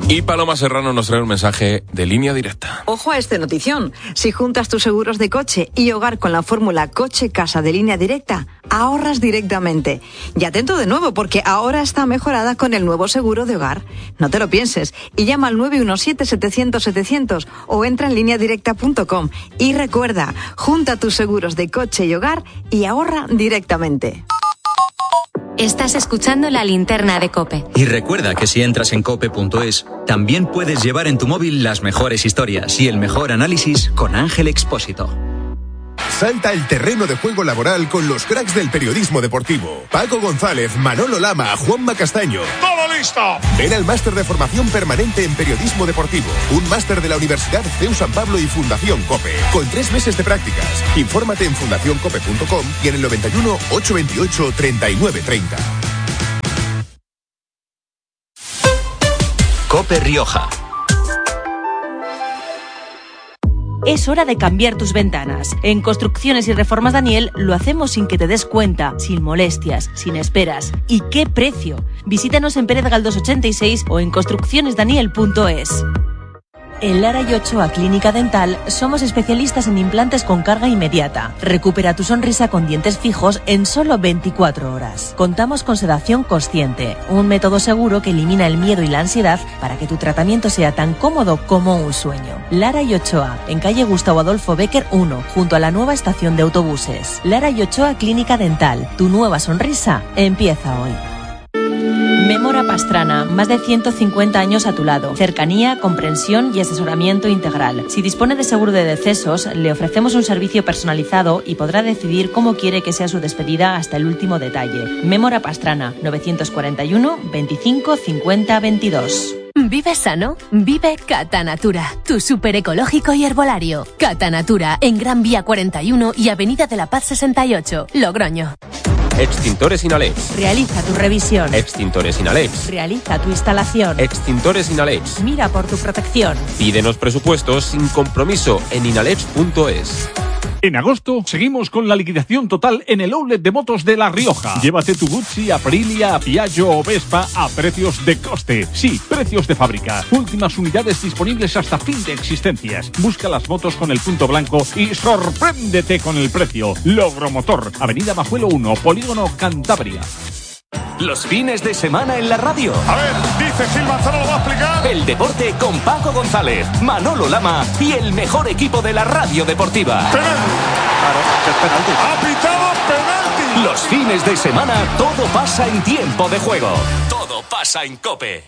Y Paloma Serrano nos trae un mensaje de Línea Directa. Ojo a esta notición. Si juntas tus seguros de coche y hogar con la fórmula coche-casa de Línea Directa, ahorras directamente. Y atento de nuevo, porque ahora está mejorada con el nuevo seguro de hogar. No te lo pienses y llama al 917-700-700 o entra en lineadirecta.com. Y recuerda, junta tus seguros de coche y hogar y ahorra directamente. Estás escuchando La Linterna de COPE. Y recuerda que si entras en cope.es, también puedes llevar en tu móvil las mejores historias y el mejor análisis con Ángel Expósito. Salta el terreno de juego laboral con los cracks del periodismo deportivo. Paco González, Manolo Lama, Juanma Castaño. ¡Todo listo! Ven al máster de formación permanente en periodismo deportivo. Un máster de la Universidad CEU San Pablo y Fundación COPE. Con 3 meses de prácticas. Infórmate en fundacioncope.com y en el 91 828 3930. COPE Rioja. Es hora de cambiar tus ventanas. En Construcciones y Reformas Daniel lo hacemos sin que te des cuenta, sin molestias, sin esperas. ¿Y qué precio? Visítanos en Pérez Galdós 86 o en construccionesdaniel.es. En Lara y Ochoa Clínica Dental somos especialistas en implantes con carga inmediata. Recupera tu sonrisa con dientes fijos en solo 24 horas. Contamos con sedación consciente, un método seguro que elimina el miedo y la ansiedad para que tu tratamiento sea tan cómodo como un sueño. Lara y Ochoa, en calle Gustavo Adolfo Bécquer 1, junto a la nueva estación de autobuses. Lara y Ochoa Clínica Dental, tu nueva sonrisa empieza hoy. Mémora Pastrana, más de 150 años a tu lado. Cercanía, comprensión y asesoramiento integral. Si dispone de seguro de decesos, le ofrecemos un servicio personalizado y podrá decidir cómo quiere que sea su despedida hasta el último detalle. Mémora Pastrana, 941 25 50 22. Vive sano, vive Catanatura, tu súper ecológico y herbolario. Catanatura, en Gran Vía 41 y Avenida de la Paz 68, Logroño. Extintores Inalex. Realiza tu revisión. Extintores Inalex. Realiza tu instalación. Extintores Inalex. Mira por tu protección. Pídenos presupuestos sin compromiso en inalex.es. En agosto seguimos con la liquidación total en el outlet de motos de La Rioja. Llévate tu Guzzi, Aprilia, Piaggio o Vespa a precios de coste. Sí, precios de fábrica. Últimas unidades disponibles hasta fin de existencias. Busca las motos con el punto blanco y sorpréndete con el precio. Logromotor, Avenida Majuelo 1, Polígono Cantabria. Los fines de semana en la radio. A ver, dice Gil Manzano, lo va a explicar. El deporte con Paco González, Manolo Lama y el mejor equipo de la radio deportiva. Penalti. Claro, es penalti. Ha pitado penalti. Los fines de semana todo pasa en tiempo de juego. Todo pasa en COPE.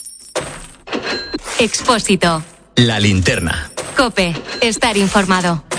Expósito. La Linterna. COPE. Estar informado.